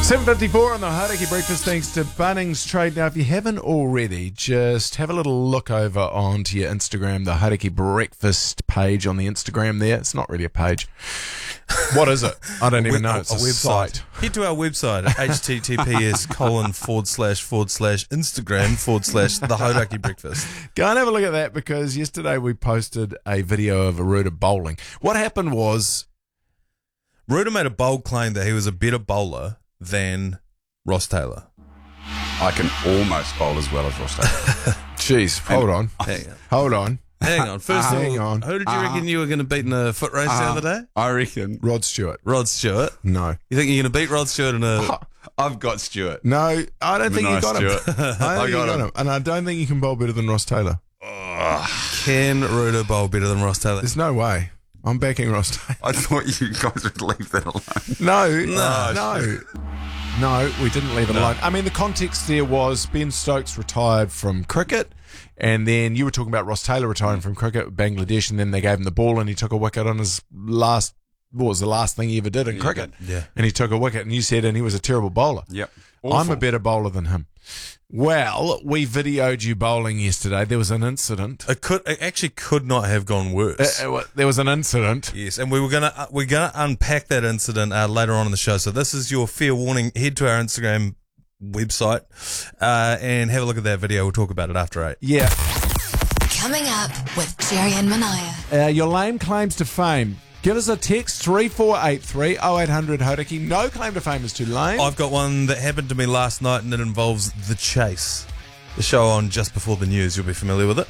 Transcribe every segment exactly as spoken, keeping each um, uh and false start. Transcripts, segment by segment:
seven fifty-four on the Hauraki Breakfast, thanks to Bunnings Trade. Now, if you haven't already, just have a little look over onto your Instagram, the Hauraki Breakfast page on the Instagram there. It's not really a page. What is it? I don't even know. It's a, a website. Site. Head to our website, https colon forward slash forward slash Instagram forward slash the Hauraki Breakfast. Go and have a look at that, because yesterday we posted a video of Aruda bowling. What happened was, Ruda made a bold claim that he was a better bowler than Ross Taylor. I can almost bowl as well as Ross Taylor. Jeez, hold on. Hang on. Hold on. Hang on. First uh, of hang all, on. who did you uh, reckon you were going to beat in a foot race uh, the other day? I reckon Rod Stewart. Rod Stewart. No. You think you're going to beat Rod Stewart in a... I've got Stewart. No, I don't think you Nice got him. Stewart. I don't think I you got got him. him. And I don't think you can bowl better than Ross Taylor. Can Ruda bowl better than Ross Taylor? There's no way. I'm backing Ross Taylor. I thought you guys would leave that alone. No, No. no. No, we didn't leave it No. alone. I mean, the context there was Ben Stokes retired from cricket, and then you were talking about Ross Taylor retiring from cricket with Bangladesh, and then they gave him the ball and he took a wicket on his last, what was the last thing he ever did in Yeah, cricket? yeah. And he took a wicket, and you said, and he was a terrible bowler. Yep. I'm Awful. a better bowler than him. Well, we videoed you bowling yesterday. There was an incident. It could. It actually could not have gone worse. Uh, uh, there was an incident. Yes, and we were gonna uh, we're gonna unpack that incident uh, later on in the show. So this is your fair warning. Head to our Instagram website uh, and have a look at that video. We'll talk about it after eight. Yeah. Coming up with Jerry and Manaya. Uh, your lame claims to fame. Give us a text, three four eight three oh eight hundred Hauraki. No claim to fame is too lame. I've got one that happened to me last night, and it involves The Chase, the show on just before the news. You'll be familiar with it.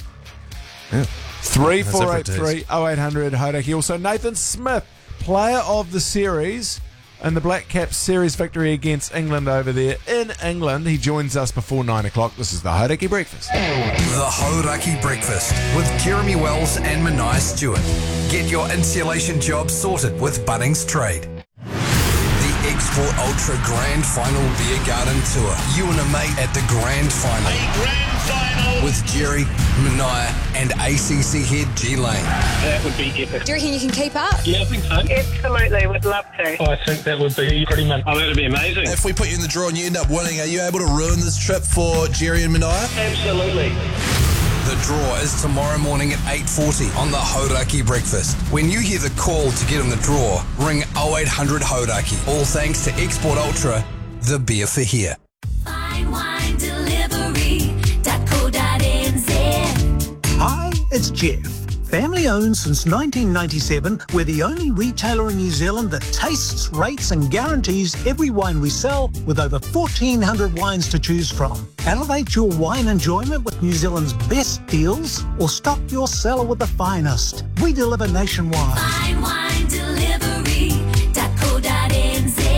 three That's four it eight for three oh eight hundred Hauraki. Also, Nathan Smith, player of the series and the Black Caps series victory against England over there in England. He joins us before nine o'clock. This is the Hauraki Breakfast. The Hauraki Breakfast with Jeremy Wells and Manai Stewart. Get your insulation job sorted with Bunnings Trade. The Export Ultra Grand Final Beer Garden Tour. You and a mate at the Grand Final. A grand final with Jerry, Manai and A C C head G Lane. That would be epic. Do you reckon you can keep up? Yeah, I think so. Absolutely, would love to. I think that would be pretty much. Oh, that would be amazing. If we put you in the draw and you end up winning, are you able to ruin this trip for Jerry and Manaya? Absolutely. The draw is tomorrow morning at eight forty on the Hauraki Breakfast. When you hear the call to get in the draw, ring oh eight hundred Hauraki. All thanks to Export Ultra, the beer for here. Fine wine delivery dot co dot n z. Hi, it's Jeff. Family owned since nineteen ninety-seven, we're the only retailer in New Zealand that tastes, rates and guarantees every wine we sell with over fourteen hundred wines to choose from. Elevate your wine enjoyment with New Zealand's best deals or stock your cellar with the finest. We deliver nationwide. Fine wine delivery dot co dot n z.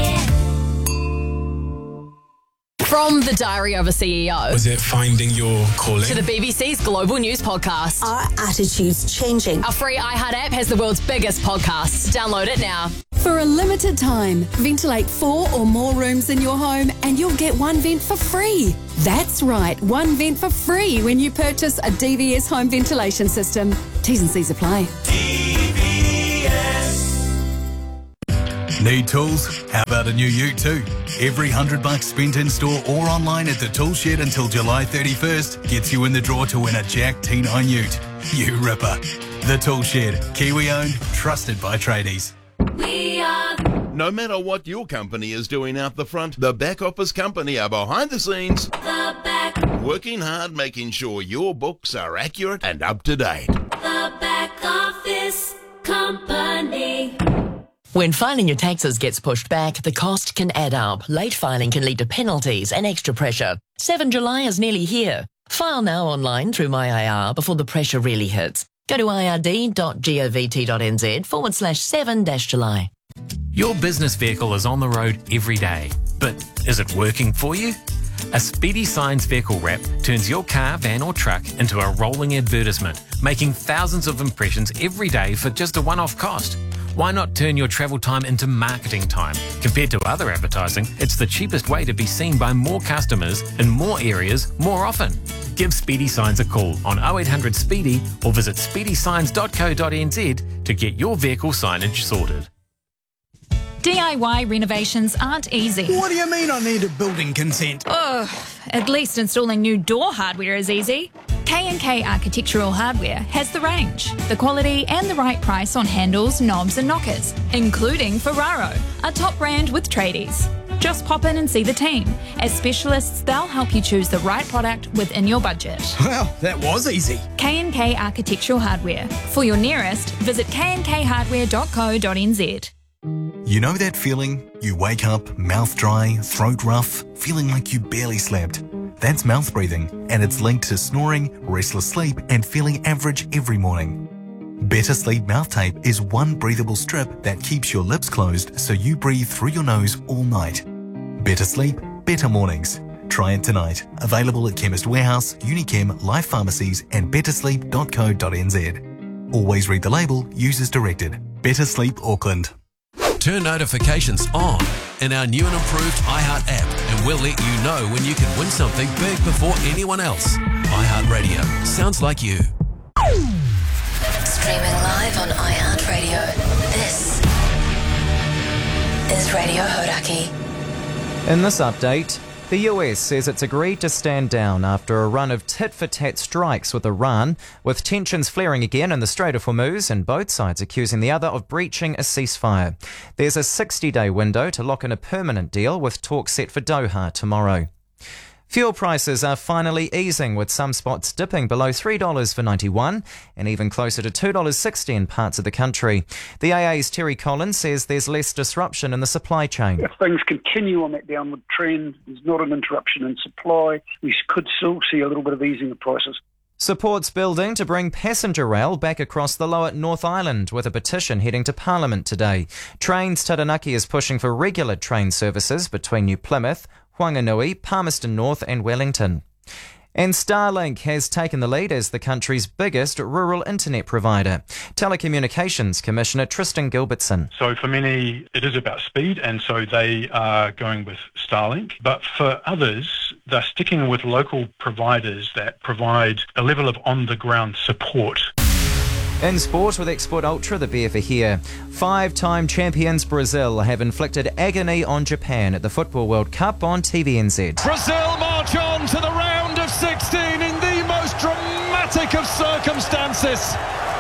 From the Diary of a C E O Was it finding your calling? to the B B C's Global News Podcast. Our attitude's changing. Our free iHeart app has the world's biggest podcasts. Download it now. For a limited time, ventilate four or more rooms in your home and you'll get one vent for free. That's right, one vent for free when you purchase a D V S home ventilation system. T's and C's apply. D V S. Need tools? How about a new ute too? Every hundred bucks spent in store or online at the Tool Shed until July thirty-first gets you in the draw to win a Jack T nine ute. You ripper. The Tool Shed, Kiwi owned, trusted by tradies. We are No matter what your company is doing out the front, the back office company are behind the scenes, the back, working hard, making sure your books are accurate and up to date. the back office company. When filing your taxes gets pushed back, the cost can add up. Late filing can lead to penalties and extra pressure. seventh of July is nearly here. File now online through My I R before the pressure really hits. Go to I R D dot govt dot n z forward slash seven dash July. Your business vehicle is on the road every day, but is it working for you? A Speedy Signs vehicle wrap turns your car, van or truck into a rolling advertisement, making thousands of impressions every day for just a one-off cost. Why not turn your travel time into marketing time? Compared to other advertising, it's the cheapest way to be seen by more customers in more areas more often. Give Speedy Signs a call on oh eight hundred Speedy or visit speedy signs dot co dot n z to get your vehicle signage sorted. D I Y renovations aren't easy. What do you mean I need a building consent? Ugh, at least installing new door hardware is easy. K and K Architectural Hardware has the range, the quality and the right price on handles, knobs and knockers, including Ferraro, a top brand with tradies. Just pop in and see the team. As specialists, they'll help you choose the right product within your budget. Well, that was easy. K and K Architectural Hardware. For your nearest, visit k and k hardware dot co dot n z. You know that feeling? You wake up, mouth dry, throat rough, feeling like you barely slept. That's mouth breathing, and it's linked to snoring, restless sleep, and feeling average every morning. Better Sleep Mouth Tape is one breathable strip that keeps your lips closed so you breathe through your nose all night. Better sleep, better mornings. Try it tonight. Available at Chemist Warehouse, Unichem, Life Pharmacies, and better sleep dot co dot n z. Always read the label, use as directed. Better Sleep Auckland. Turn notifications on in our new and improved iHeart app, and we'll let you know when you can win something big before anyone else. iHeartRadio. Sounds like you. Streaming live on iHeartRadio. This is Radio Hodaki. In this update, the U S says it's agreed to stand down after a run of tit-for-tat strikes with Iran, with tensions flaring again in the Strait of Hormuz and both sides accusing the other of breaching a ceasefire. There's a sixty-day window to lock in a permanent deal, with talks set for Doha tomorrow. Fuel prices are finally easing, with some spots dipping below three dollars for ninety-one and even closer to two dollars sixty in parts of the country. The A A's Terry Collins says there's less disruption in the supply chain. If things continue on that downward trend, there's not an interruption in supply, we could still see a little bit of easing of prices. Support's building to bring passenger rail back across the lower North Island, with a petition heading to Parliament today. Trains Taranaki is pushing for regular train services between New Plymouth, Whanganui, Palmerston North and Wellington. And Starlink has taken the lead as the country's biggest rural internet provider. Telecommunications Commissioner Tristan Gilbertson. So for many, it is about speed, and so they are going with Starlink. But for others, they're sticking with local providers that provide a level of on-the-ground support. In sport, with Export Ultra, the beer for here. Five-time champions Brazil have inflicted agony on Japan at the Football World Cup on T V N Z. Brazil march on to the round of sixteen in the most dramatic of circumstances.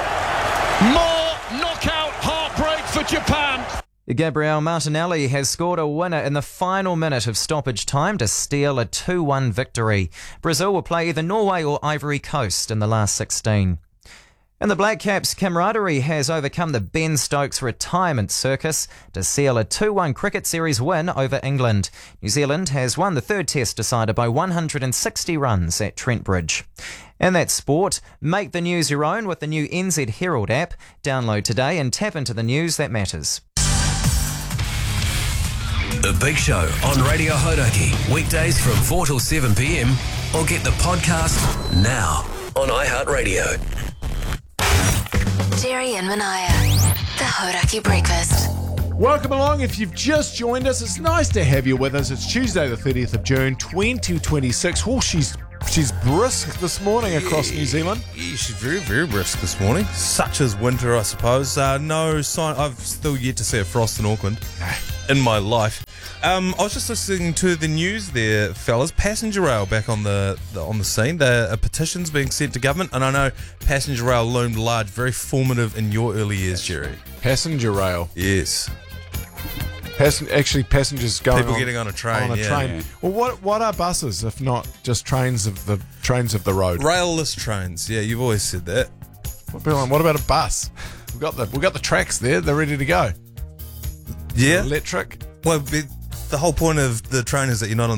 More knockout heartbreak for Japan. Gabriel Martinelli has scored a winner in the final minute of stoppage time to steal a two one victory. Brazil will play either Norway or Ivory Coast in the last sixteen. And the Black Caps' camaraderie has overcome the Ben Stokes retirement circus to seal a two one cricket series win over England. New Zealand has won the third test decider by one hundred sixty runs at Trent Bridge. And that's sport. Make the news your own with the new N Z Herald app. Download today and tap into the news that matters. The Big Show on Radio Hodaki. Weekdays from four till seven p m. Or get the podcast now on iHeartRadio. Jerry and Manaya, the Hodaki Breakfast. Welcome along. If you've just joined us, it's nice to have you with us. It's Tuesday the thirtieth of June, twenty twenty-six. Oh, she's she's brisk this morning across New Zealand. Yeah, she's very, very brisk this morning. Such as winter, I suppose. Uh, no sign. I've still yet to see a frost in Auckland in my life. Um, I was just listening to the news there, fellas. Passenger rail back on the, the on the scene. The, a petition's being sent to government, and I know passenger rail loomed large, very formative in your early years, Jerry. Passenger rail. Yes. Passen- actually, passengers going people on, getting on a train. On a yeah. train. Yeah. Well, what what are buses if not just trains of the trains of the road? Railless trains. Yeah, you've always said that. What, what about a bus? We've got the we've got the tracks there. They're ready to go. Yeah. Electric. Well, the whole point of the train is that you're not on